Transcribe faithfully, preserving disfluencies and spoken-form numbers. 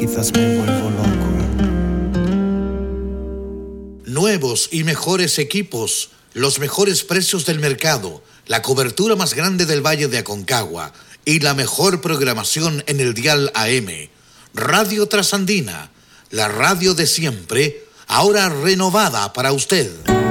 quizás me vuelvo loco. Nuevos y mejores equipos, los mejores precios del mercado, la cobertura más grande del Valle de Aconcagua y la mejor programación en el dial A M. Radio Trasandina, la radio de siempre, ahora renovada para usted.